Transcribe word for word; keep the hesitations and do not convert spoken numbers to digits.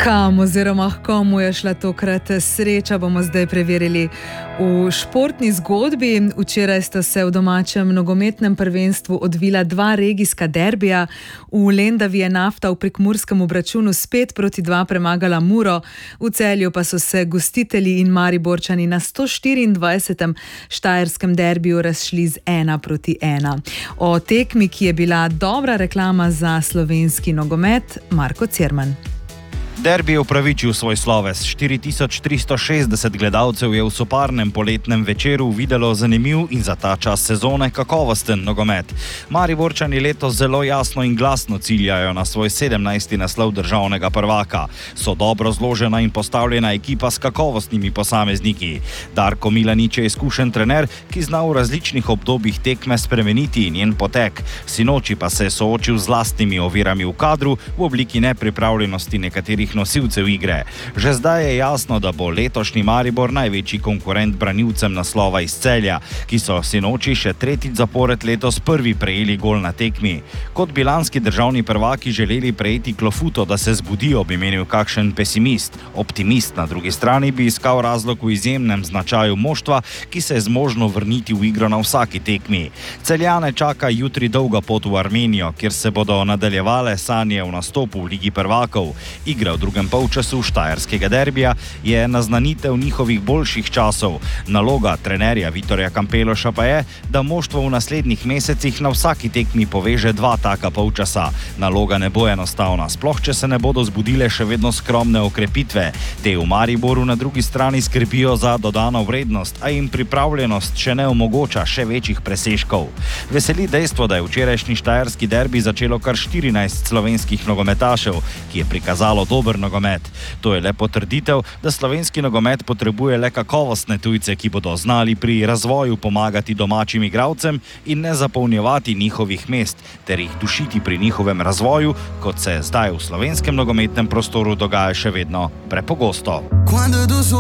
Kam oziroma komu je šla tokrat sreča, bomo zdaj preverili v športni zgodbi. Včeraj sta se v domačem nogometnem prvenstvu odvila dva regijska derbija. V Lendavi je Nafta v prekmurskem obračunu spet proti dva premagala Muro, v Celju pa so se gostitelji in Mariborčani na sto štiriindvajsetem štajerskem derbiju razšli z ena proti ena. O tekmi, ki je bila dobra reklama za slovenski nogomet, Marko Cirman. Derbi je upravičil svoj sloves. štiri tisoč tristo šestdeset gledalcev je v soparnem poletnem večeru videlo zanimiv in za ta čas sezone kakovosten nogomet. Mariborčani letos zelo jasno in glasno ciljajo na svoj sedemnajsti naslov državnega prvaka. So dobro zložena in postavljena ekipa s kakovostnimi posamezniki. Darko Milanič je izkušen trener, ki zna v različnih obdobjih tekme spremeniti njen potek. Sinoči pa se je soočil z lastnimi ovirami v kadru v obliki nepripravljenosti nekaterih nosilcev igre. Že zdaj je jasno, da bo letošnji Maribor največji konkurent branilcem naslova iz Celja, ki so sinoči še tretjič zapored letos prvi prejeli gol na tekmi. Kot bi lanski državni prvaki želeli prejeti klofuto, da se zbudijo, bi menil kakšen pesimist. Optimist na drugi strani bi iskal razlog v izjemnem značaju moštva, ki se je zmožno vrniti v igro na vsaki tekmi. Celjane čaka jutri dolga pot v Armenijo, kjer se bodo nadaljevale sanje o nastopu v Ligi prvakov. Igra v drugem polčasu štajerskega derbija je naznanitev njihovih boljših časov. Naloga trenerja Vitorja Kampeloša pa je, da moštvo v naslednjih mesecih na vsaki tekmi poveže dva taka polčasa. Naloga ne bo enostavna, sploh če se ne bodo zbudile še vedno skromne okrepitve. Te v Mariboru na drugi strani skrbijo za dodano vrednost, a jim pripravljenost še ne omogoča še večjih presežkov. Veseli dejstvo, da je včerajšnji štajerski derbi začelo kar štirinajst slovenskih nogometašev, ki je prikazalo dober nogomet. To je le potrditev, da slovenski nogomet potrebuje le kakovostne tujce, ki bodo znali pri razvoju pomagati domačim igralcem in ne zapolnjevati njihovih mest, ter jih dušiti pri njihovem razvoju, kot se zdaj v slovenskem nogometnem prostoru dogaja še vedno prepogosto.